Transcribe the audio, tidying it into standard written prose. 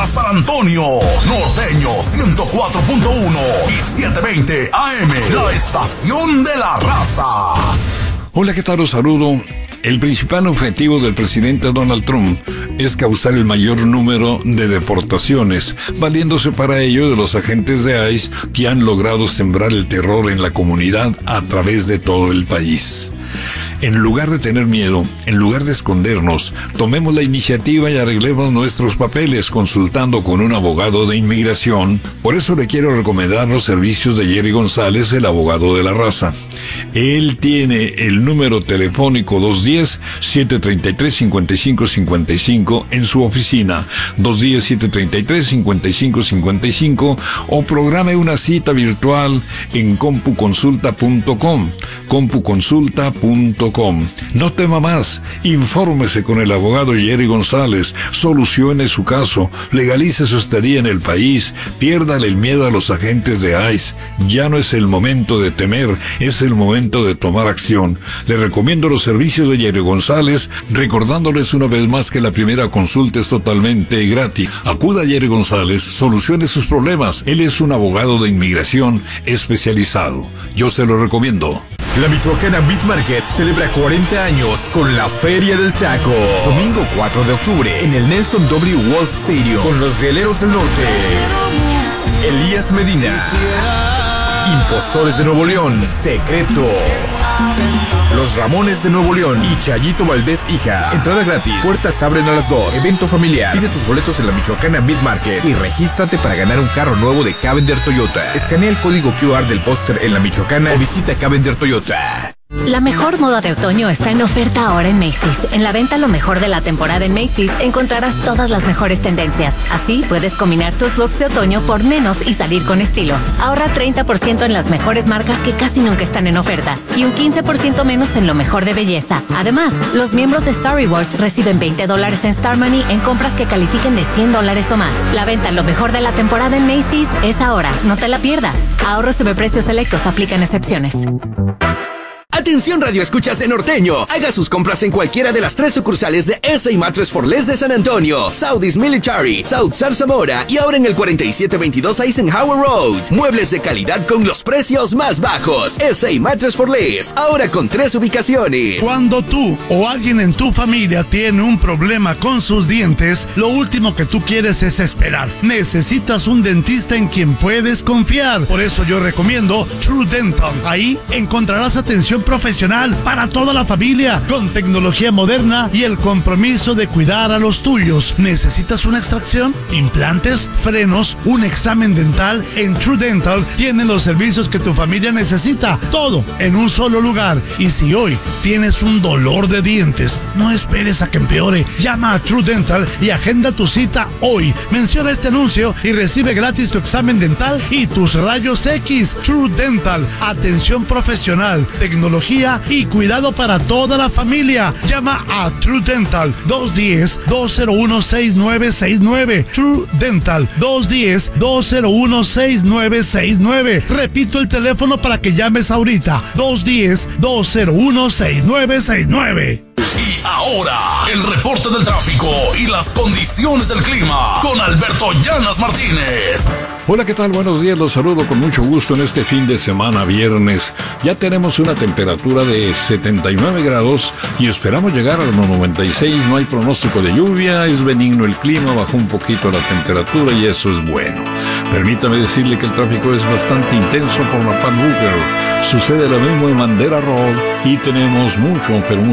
San Antonio, Norteño 104.1 y 720 AM, la estación de la raza. Hola, ¿qué tal? Los saludo. El principal objetivo del presidente Donald Trump es causar el mayor número de deportaciones, valiéndose para ello de los agentes de ICE que han logrado sembrar el terror en la comunidad a través de todo el país. En lugar de tener miedo, en lugar de escondernos, tomemos la iniciativa y arreglemos nuestros papeles consultando con un abogado de inmigración. Por eso le quiero recomendar los servicios de Jerry González, el abogado de la raza. Él tiene el número telefónico 210-733-5555 en su oficina, 210-733-5555, o programe una cita virtual en compuconsulta.com, compuconsulta.com. No tema más, infórmese con el abogado Jerry González, solucione su caso, legalice su estadía en el país, piérdale el miedo a los agentes de ICE. Ya no es el momento de temer, es el momento de tomar acción. Le recomiendo los servicios de Jerry González, recordándoles una vez más que la primera consulta es totalmente gratis. Acuda a Jerry González, solucione sus problemas. Él es un abogado de inmigración especializado. Yo se lo recomiendo. La Michoacana Meat Market celebra 40 años con la Feria del Taco. Domingo 4 de octubre en el Nelson W. Wolf Stadium con los Rieleros del Norte, Elías Medina, Impostores de Nuevo León, Secreto, Los Ramones de Nuevo León y Chayito Valdés Hija. Entrada gratis. Puertas abren a las 2. Evento familiar. Pide tus boletos en la Michoacana Meat Market y regístrate para ganar un carro nuevo de Cavender Toyota. Escanea el código QR del póster en la Michoacana o visita Cavender Toyota. La mejor moda de otoño está en oferta ahora en Macy's. En la venta lo mejor de la temporada en Macy's encontrarás todas las mejores tendencias. Así puedes combinar tus looks de otoño por menos y salir con estilo. Ahorra 30% en las mejores marcas que casi nunca están en oferta y un 15% menos en lo mejor de belleza. Además, los miembros de Star Rewards reciben $20 en Star Money en compras que califiquen de $100 o más. La venta lo mejor de la temporada en Macy's es ahora. No te la pierdas. Ahorros sobre precios selectos, aplican excepciones. Atención Radio Escuchas de Norteño. Haga sus compras en cualquiera de las 3 sucursales de S.A. Mattress for Less de San Antonio, Southeast Military, South Zarzamora y ahora en el 4722 Eisenhower Road. Muebles de calidad con los precios más bajos. S.A. Mattress for Less, ahora con 3 ubicaciones. Cuando tú o alguien en tu familia tiene un problema con sus dientes, lo último que tú quieres es esperar. Necesitas un dentista en quien puedes confiar. Por eso yo recomiendo True Dental. Ahí encontrarás atención profesional para toda la familia, con tecnología moderna y el compromiso de cuidar a los tuyos. ¿Necesitas una extracción, implantes, frenos, un examen dental? En True Dental tienen los servicios que tu familia necesita, todo en un solo lugar. Y si hoy tienes un dolor de dientes, no esperes a que empeore. Llama a True Dental y agenda tu cita hoy. Menciona este anuncio y recibe gratis tu examen dental y tus rayos X. True Dental, atención profesional, tecnología y cuidado para toda la familia. Llama a True Dental 210-201-6969. True Dental 210-201-6969. Repito el teléfono para que llames ahorita: 210-201-6969. Y ahora, el reporte del tráfico y las condiciones del clima con Alberto Llanas Martínez. Hola, ¿qué tal? Buenos días, los saludo con mucho gusto en este fin de semana, viernes. Ya tenemos una temperatura de 79 grados y esperamos llegar a los 96. No hay pronóstico de lluvia, es benigno el clima, bajó un poquito la temperatura y eso es bueno. Permítame decirle que el tráfico es bastante intenso por la Pat Booker. Sucede lo mismo en Mandera Road y tenemos mucho, pero